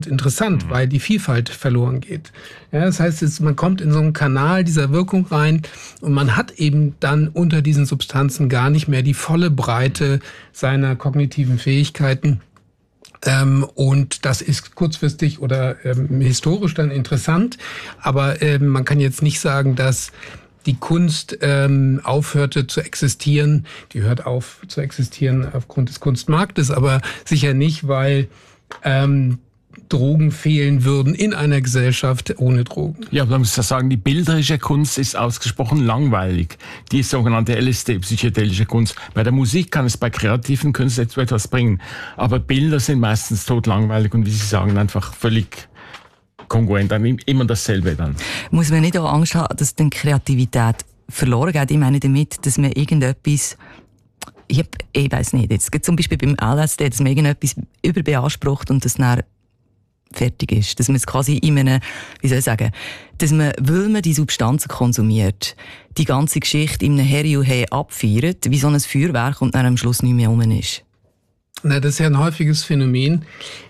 interessant, weil die Vielfalt verloren geht. Ja, das heißt, man kommt in so einen Kanal dieser Wirkung rein und man hat eben dann unter diesen Substanzen gar nicht mehr die volle Breite seiner kognitiven Fähigkeiten. Und das ist kurzfristig oder historisch dann interessant, aber man kann jetzt nicht sagen, dass die Kunst aufhörte zu existieren. Die hört auf zu existieren aufgrund des Kunstmarktes, aber sicher nicht, weil Drogen fehlen würden in einer Gesellschaft ohne Drogen. Ja, man muss ja sagen, die bilderische Kunst ist ausgesprochen langweilig. Die sogenannte LSD, psychedelische Kunst. Bei der Musik kann es bei kreativen Künstlern etwas bringen. Aber Bilder sind meistens totlangweilig und wie Sie sagen, einfach völlig kongruent. Immer dasselbe dann. Muss man nicht auch Angst haben, dass die Kreativität verloren geht? Ich meine damit, dass man irgendetwas... Ich weiss nicht. Jetzt zum Beispiel beim LSD, dass man irgendetwas überbeansprucht und das dann fertig ist. Dass man es quasi in einem, wie soll ich sagen, dass man, weil man die Substanzen konsumiert, die ganze Geschichte in einem Heri-Hei abfeiert, wie so ein Feuerwerk und dann am Schluss nicht mehr rum ist. Na, das ist ja ein häufiges Phänomen.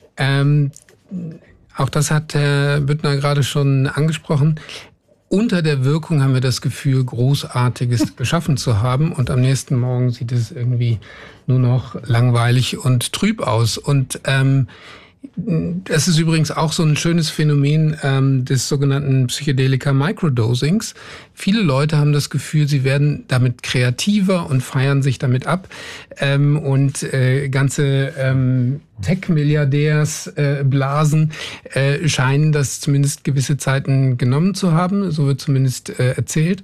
Auch das hat Herr Büttner gerade schon angesprochen. Unter der Wirkung haben wir das Gefühl, Großartiges geschaffen zu haben und am nächsten Morgen sieht es irgendwie nur noch langweilig und trüb aus. Und das ist übrigens auch so ein schönes Phänomen des sogenannten Psychedelika Microdosings. Viele Leute haben das Gefühl, sie werden damit kreativer und feiern sich damit ab. Ganze Tech-Milliardärsblasen scheinen das zumindest gewisse Zeiten genommen zu haben. So wird zumindest erzählt.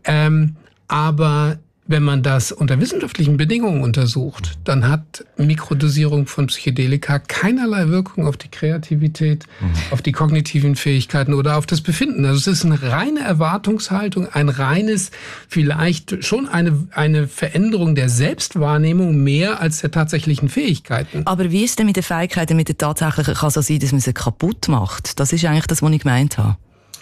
Aber wenn man das unter wissenschaftlichen Bedingungen untersucht, dann hat Mikrodosierung von Psychedelika keinerlei Wirkung auf die Kreativität, auf die kognitiven Fähigkeiten oder auf das Befinden. Also es ist eine reine Erwartungshaltung, ein reines, vielleicht schon eine Veränderung der Selbstwahrnehmung mehr als der tatsächlichen Fähigkeiten. Aber wie ist denn mit den Fähigkeiten, mit den tatsächlichen, kann so sein, dass man sie kaputt macht? Das ist eigentlich das, was ich gemeint habe.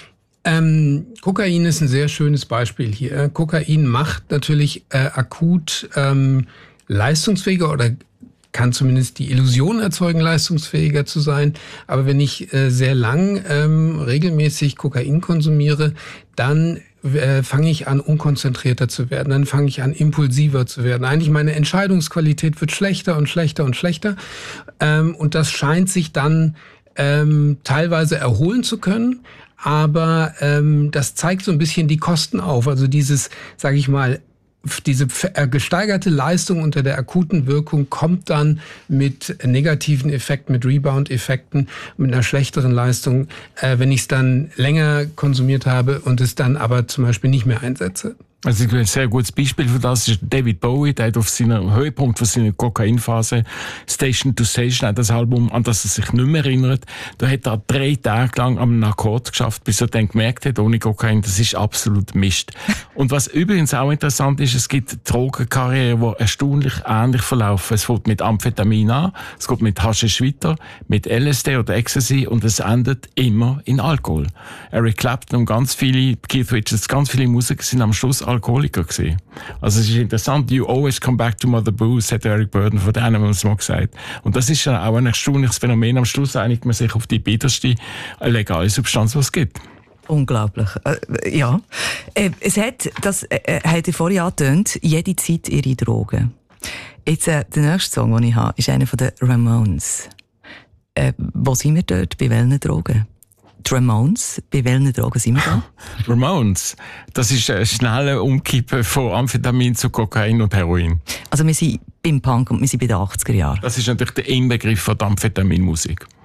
Kokain ist ein sehr schönes Beispiel hier. Kokain macht natürlich akut leistungsfähiger oder kann zumindest die Illusion erzeugen, leistungsfähiger zu sein. Aber wenn ich sehr lang regelmäßig Kokain konsumiere, dann fange ich an, unkonzentrierter zu werden. Dann fange ich an, impulsiver zu werden. Eigentlich meine Entscheidungsqualität wird schlechter und schlechter und schlechter. Und das scheint sich dann teilweise erholen zu können. Aber das zeigt so ein bisschen die Kosten auf. Also dieses, sage ich mal, diese gesteigerte Leistung unter der akuten Wirkung kommt dann mit negativen Effekten, mit Rebound-Effekten, mit einer schlechteren Leistung, wenn ich es dann länger konsumiert habe und es dann aber zum Beispiel nicht mehr einsetze. Also ein sehr gutes Beispiel für das ist David Bowie, der hat auf seinem Höhepunkt von seiner Kokainphase Station to Station, das Album, an das er sich nicht mehr erinnert, da hat er 3 Tage lang am Akkord geschafft, bis er dann gemerkt hat, ohne Kokain, das ist absolut Mist. Und was übrigens auch interessant ist, es gibt Drogenkarrieren, die erstaunlich ähnlich verlaufen. Es fängt mit Amphetamin an, es geht mit Haschisch weiter, mit LSD oder Ecstasy und es endet immer in Alkohol. Eric Clapton und Keith Richards, ganz viele Musiker sind am Schluss Alkoholiker gewesen. Also es ist interessant, you always come back to Mother Booze, hat Eric Burdon von denen mal gesagt. Und das ist ja auch ein erstaunliches Phänomen. Am Schluss einigt man sich auf die bitterste legale Substanz, die es gibt. Unglaublich. Ja. Es hat, das hat ihr vorhin angetönt, jede Zeit ihre Drogen. Jetzt, der nächste Song, den ich habe, ist einer von den Ramones. Wo sind wir dort? Bei welchen Drogen? Die Ramones, bei welchen Drogen sind wir da? Ramones, das ist ein schneller Umkippen von Amphetamin zu Kokain und Heroin. Also wir sind beim Punk und wir sind bei den 80er Jahren. Das ist natürlich der Inbegriff von der Amphetaminmusik.